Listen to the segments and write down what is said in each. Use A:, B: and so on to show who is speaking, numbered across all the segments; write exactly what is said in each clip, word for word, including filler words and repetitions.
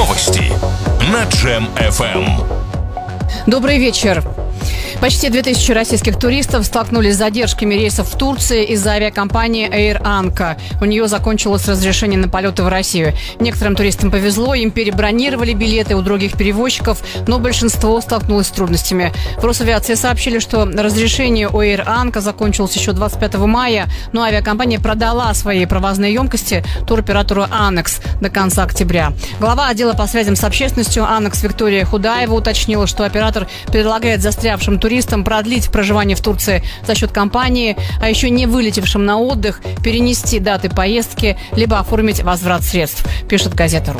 A: Новости на Джем эф эм.
B: Добрый вечер. Почти две тысячи российских туристов столкнулись с задержками рейсов в Турции из-за авиакомпании Air Anka. У нее закончилось разрешение на полеты в Россию. Некоторым туристам повезло, им перебронировали билеты у других перевозчиков, но большинство столкнулось с трудностями. В Росавиации сообщили, что разрешение у Air Anka закончилось еще двадцать пятого мая, но авиакомпания продала свои провозные емкости туроператору Anex до конца октября. Глава отдела по связям с общественностью Anex Виктория Худаева уточнила, что оператор предлагает застрявшим туристам продлить проживание в Турции за счет компании, а еще не вылетевшим на отдых перенести даты поездки, либо оформить возврат средств, пишет газета.ру.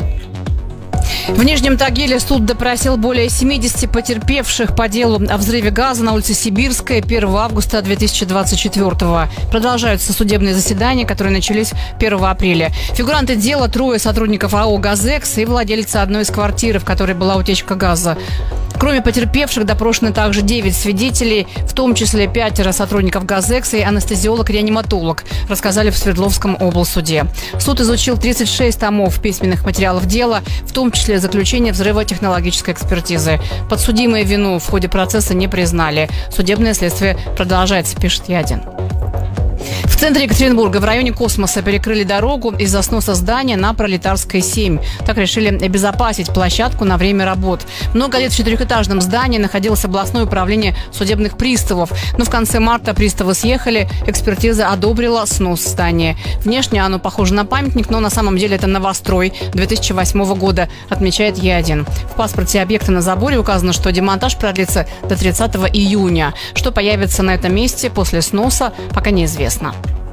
B: В Нижнем Тагиле суд допросил более семидесяти потерпевших по делу о взрыве газа на улице Сибирская первого августа две тысячи двадцать четвёртого. Продолжаются судебные заседания, которые начались первого апреля. Фигуранты дела – трое сотрудников АО «Газэкс» и владельца одной из квартир, в которой была утечка газа. Кроме потерпевших, допрошены также девять свидетелей, в том числе пятеро сотрудников «Газэкса» и анестезиолог-реаниматолог, рассказали в Свердловском облсуде. Суд изучил тридцать шесть томов письменных материалов дела, в том числе заключение взрывотехнологической экспертизы. Подсудимые вину в ходе процесса не признали. Судебное следствие продолжается, пишет Ядин. В центре Екатеринбурга в районе Космоса перекрыли дорогу из-за сноса здания на Пролетарской, семь. Так решили обезопасить площадку на время работ. Много лет в четырехэтажном здании находилось областное управление судебных приставов. Но в конце марта приставы съехали, экспертиза одобрила снос здания. Внешне оно похоже на памятник, но на самом деле это новострой две тысячи восьмого года, отмечает Ядин. В паспорте объекта на заборе указано, что демонтаж продлится до тридцатого июня. Что появится на этом месте после сноса, пока неизвестно.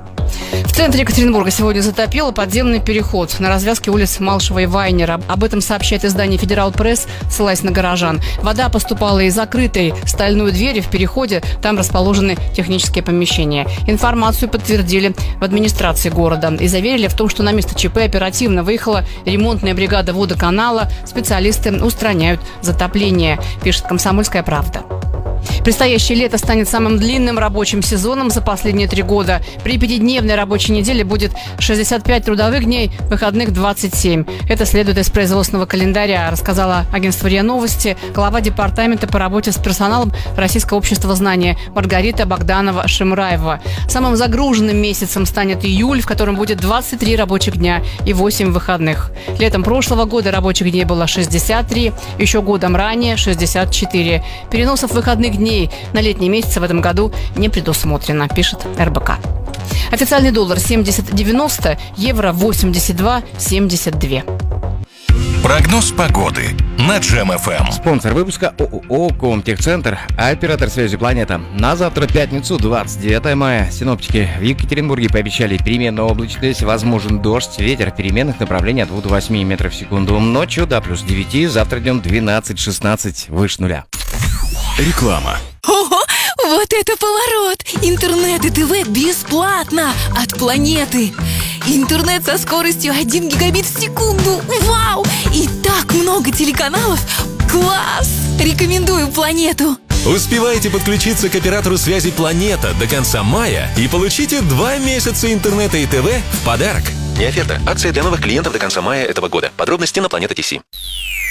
B: В центре Екатеринбурга сегодня затопило подземный переход на развязке улиц Малышева и Вайнера. Об этом сообщает издание «Федерал Пресс», ссылаясь на горожан. Вода поступала из закрытой стальной двери в переходе, там расположены технические помещения. Информацию подтвердили в администрации города и заверили в том, что на место ЧП оперативно выехала ремонтная бригада водоканала. Специалисты устраняют затопление, пишет «Комсомольская правда». Предстоящее лето станет самым длинным рабочим сезоном за последние три года. При пятидневной рабочей неделе будет шестьдесят пять трудовых дней, выходных двадцать семь. Это следует из производственного календаря, рассказала агентству РИА Новости глава департамента по работе с персоналом Российского общества знания Маргарита Богданова-Шемраева. Самым загруженным месяцем станет июль, в котором будет двадцать три рабочих дня и восемь выходных. Летом прошлого года рабочих дней было шестьдесят три, еще годом ранее шестьдесят четыре. Переносов выходных дней на летние месяцы в этом году не предусмотрено, пишет эр бэ ка. Официальный доллар семьдесят девяносто, евро восемьдесят два семьдесят два.
A: Прогноз погоды на Джем эф эм.
C: Спонсор выпуска ООО «Комтехцентр», оператор связи «Планета». На завтра, пятницу, двадцать девятого мая, синоптики в Екатеринбурге пообещали переменную облачность, возможен дождь, ветер переменных направлений от двух до восьми метров в секунду. Ночью до плюс девяти, завтра днем двенадцать-шестнадцать, выше нуля.
A: Реклама.
D: Ого, вот это поворот! Интернет и ТВ бесплатно от Планеты. Интернет со скоростью один гигабит в секунду. Вау! И так много телеканалов. Класс! Рекомендую Планету.
E: Успевайте подключиться к оператору связи «Планета» до конца мая и получите два месяца интернета и ТВ в подарок.
F: Не оферта. Акция для новых клиентов до конца мая этого года. Подробности на Планета точка ти си.